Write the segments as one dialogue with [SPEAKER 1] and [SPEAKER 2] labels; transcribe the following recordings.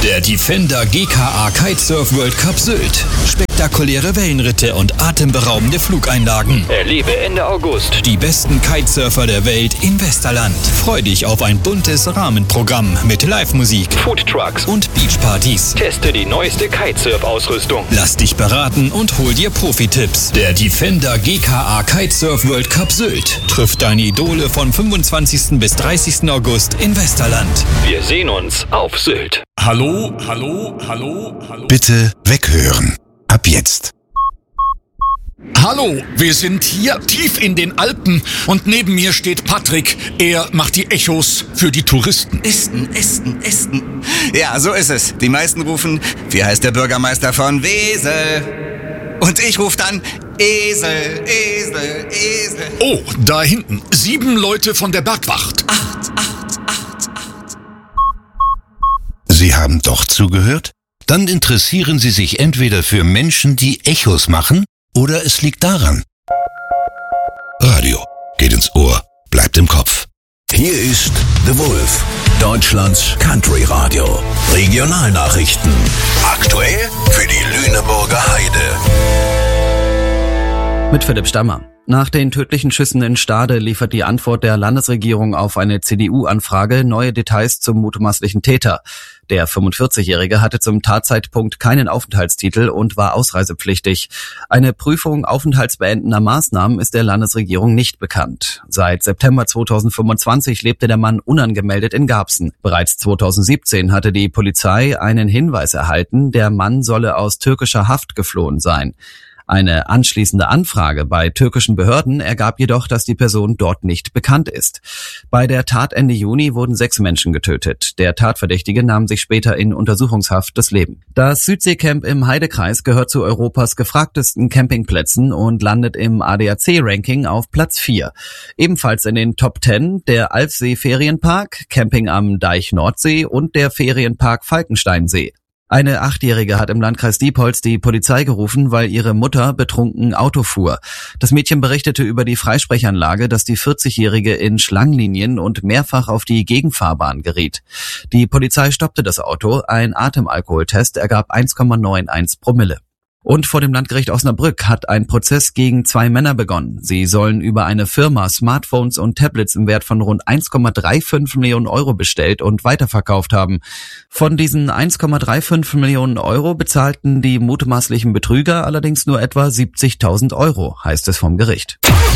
[SPEAKER 1] Der Defender GKA Kitesurf World Cup Sylt. Spektakuläre Wellenritte und atemberaubende Flugeinlagen.
[SPEAKER 2] Erlebe Ende August
[SPEAKER 1] Die besten Kitesurfer der Welt im Westerland. Freu dich auf ein buntes Rahmenprogramm mit Live-Musik,
[SPEAKER 2] Foodtrucks
[SPEAKER 1] und Beachpartys.
[SPEAKER 2] Teste die neueste Kitesurf-Ausrüstung.
[SPEAKER 1] Lass dich beraten und hol dir Profi-Tipps. Der Defender GKA Kitesurf World Cup Sylt trifft deine Idole von 25. bis 30. August in Westerland.
[SPEAKER 2] Wir sehen uns auf Sylt.
[SPEAKER 3] Hallo, hallo, hallo, hallo.
[SPEAKER 4] Bitte weghören. Ab jetzt.
[SPEAKER 3] Hallo, wir sind hier tief in den Alpen und neben mir steht Patrick. Er macht die Echos für die Touristen.
[SPEAKER 5] Esten. Ja, so ist es. Die meisten rufen, wie heißt der Bürgermeister von Wesel? Und ich rufe dann, Esel.
[SPEAKER 3] Oh, da hinten. 7 Leute von der Bergwacht.
[SPEAKER 5] 8.
[SPEAKER 4] Sie haben doch zugehört? Dann interessieren Sie sich entweder für Menschen, die Echos machen, oder es liegt daran. Radio geht ins Ohr, bleibt im Kopf.
[SPEAKER 6] Hier ist The Wolf, Deutschlands Country Radio. Regionalnachrichten. Aktuell für die Lüneburger Heide.
[SPEAKER 7] Mit Philipp Stammer. Nach den tödlichen Schüssen in Stade liefert die Antwort der Landesregierung auf eine CDU-Anfrage neue Details zum mutmaßlichen Täter. Der 45-Jährige hatte zum Tatzeitpunkt keinen Aufenthaltstitel und war ausreisepflichtig. Eine Prüfung aufenthaltsbeendender Maßnahmen ist der Landesregierung nicht bekannt. Seit September 2025 lebte der Mann unangemeldet in Garbsen. Bereits 2017 hatte die Polizei einen Hinweis erhalten, der Mann solle aus türkischer Haft geflohen sein. Eine anschließende Anfrage bei türkischen Behörden ergab jedoch, dass die Person dort nicht bekannt ist. Bei der Tat Ende Juni wurden 6 Menschen getötet. Der Tatverdächtige nahm sich später in Untersuchungshaft das Leben. Das Südseecamp im Heidekreis gehört zu Europas gefragtesten Campingplätzen und landet im ADAC-Ranking auf Platz 4. Ebenfalls in den Top 10 der Alfsee Ferienpark, Camping am Deich Nordsee und der Ferienpark Falkensteinsee. Eine 8-Jährige hat im Landkreis Diepholz die Polizei gerufen, weil ihre Mutter betrunken Auto fuhr. Das Mädchen berichtete über die Freisprechanlage, dass die 40-Jährige in Schlangenlinien und mehrfach auf die Gegenfahrbahn geriet. Die Polizei stoppte das Auto, ein Atemalkoholtest ergab 1,91 Promille. Und vor dem Landgericht Osnabrück hat ein Prozess gegen 2 Männer begonnen. Sie sollen über eine Firma Smartphones und Tablets im Wert von rund 1,35 Millionen Euro bestellt und weiterverkauft haben. Von diesen 1,35 Millionen Euro bezahlten die mutmaßlichen Betrüger allerdings nur etwa 70.000 Euro, heißt es vom Gericht.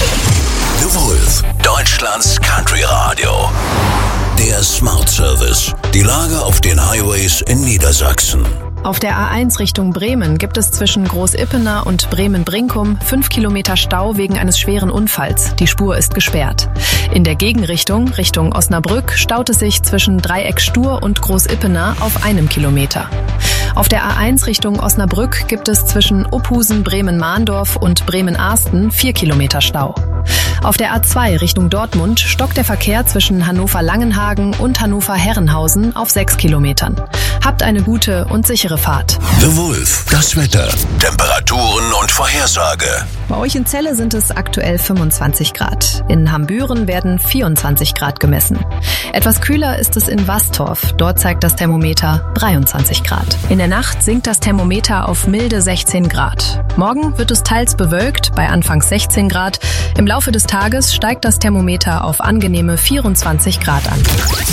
[SPEAKER 6] The Wolf, Deutschlands Country Radio. Der Smart Service. Die Lage auf den Highways in Niedersachsen.
[SPEAKER 8] Auf der A1 Richtung Bremen gibt es zwischen Großippener und Bremen-Brinkum 5 Kilometer Stau wegen eines schweren Unfalls. Die Spur ist gesperrt. In der Gegenrichtung, Richtung Osnabrück, staut es sich zwischen Dreieck Stur und Großippener auf 1 Kilometer. Auf der A1 Richtung Osnabrück gibt es zwischen Uphusen, Bremen-Mahndorf und Bremen-Arsten 4 Kilometer Stau. Auf der A2 Richtung Dortmund stockt der Verkehr zwischen Hannover-Langenhagen und Hannover-Herrenhausen auf 6 Kilometern. Habt eine gute und sichere Fahrt.
[SPEAKER 6] The Wolf, das Wetter, Temperaturen und Vorhersage.
[SPEAKER 8] Bei euch in Celle sind es aktuell 25 Grad. In Hambüren werden 24 Grad gemessen. Etwas kühler ist es in Wastorf. Dort zeigt das Thermometer 23 Grad. In der Nacht sinkt das Thermometer auf milde 16 Grad. Morgen wird es teils bewölkt, bei anfangs 16 Grad. Im Laufe des Tages steigt das Thermometer auf angenehme 24 Grad an.